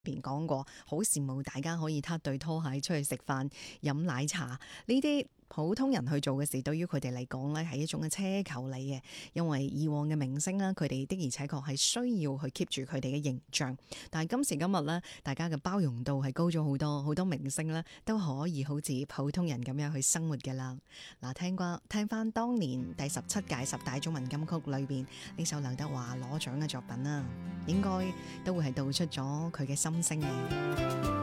邊講過，好羨慕大家可以撻對拖鞋出去食飯、飲奶茶呢啲普通人去做嘅事，對於佢哋嚟講呢係一種嘅奢求嚟嘅。因為以往嘅明星啦，佢哋的而且確係需要去 keep 住佢哋嘅形象。但係今時今日呢，大家嘅包容度係高咗好多，好多明星呢都可以好似普通人咁樣去生活㗎啦。嗱，聽翻當年第17屆10大中文金曲裏邊呢首劉德華攞獎嘅作品啦，應該都會係道出咗佢嘅心聲嘅。